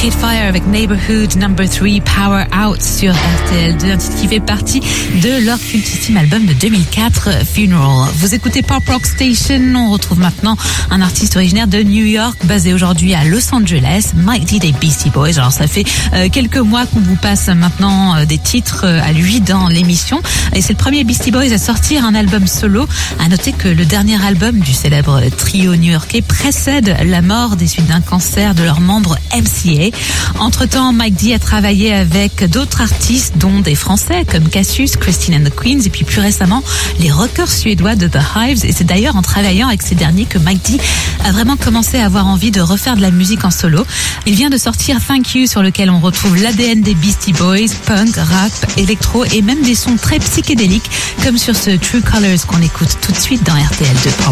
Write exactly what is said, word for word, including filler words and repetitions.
Arcade Fire avec Neighborhood Number three, Power Out sur R T L deux, un titre qui fait partie de leur cultissime album de deux mille quatre, Funeral. Vous écoutez Pop Rock Station, on retrouve maintenant un artiste originaire de New York, basé aujourd'hui à Los Angeles, Mike D des Beastie Boys. Alors ça fait euh, quelques mois qu'on vous passe maintenant euh, des titres euh, à lui dans l'émission, et c'est le premier Beastie Boys à sortir un album solo. À noter que le dernier album du célèbre trio new-yorkais précède la mort des suites d'un cancer de leur membre M C A. Entre-temps, Mike D a travaillé avec d'autres artistes, dont des Français comme Cassius, Christine and the Queens, et puis plus récemment les rockers suédois de The Hives. Et c'est d'ailleurs en travaillant avec ces derniers que Mike D a vraiment commencé à avoir envie de refaire de la musique en solo. Il vient de sortir Thank You, sur lequel on retrouve l'A D N des Beastie Boys, punk, rap, électro et même des sons très psychédéliques, comme sur ce True Colors qu'on écoute tout de suite dans R T L deux.